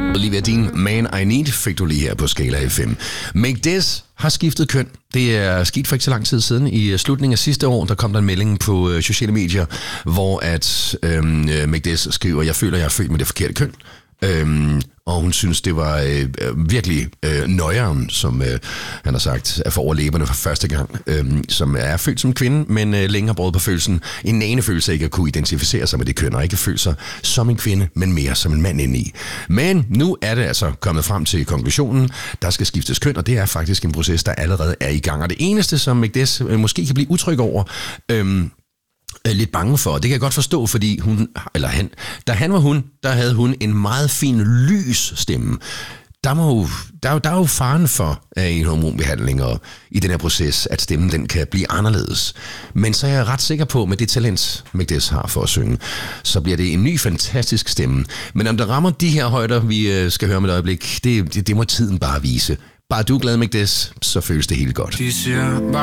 Olivia Dean, Man I Need, fik du lige her på Skala FM. Make This har skiftet køn. Det er sket for ikke så lang tid siden. I slutningen af sidste år, der kom der en melding på sociale medier, hvor at Make This skriver, jeg føler, jeg er født med det forkerte køn. Og hun synes, det var virkelig nøjeren, som han har sagt, at få over læberne for første gang, som er født som kvinde, men længe har brugt på følelsen. En nanefølelse ikke at kunne identificere sig med det køn, og ikke føle sig som en kvinde, men mere som en mand indeni. Men nu er det altså kommet frem til konklusionen, der skal skiftes køn, og det er faktisk en proces, der allerede er i gang. Og det eneste, som Make This måske kan blive utryg over, lidt bange for. Det kan jeg godt forstå, fordi da han var hun, der havde hun en meget fin lys stemme. Der er jo faren for en hormonbehandling og i den her proces, at stemmen den kan blive anderledes. Men så er jeg ret sikker på, med det talent, Make This har for at synge, så bliver det en ny fantastisk stemme. Men om der rammer de her højder, vi skal høre med et øjeblik, det må tiden bare vise. Bare du er glad, Make This, så føles det helt godt.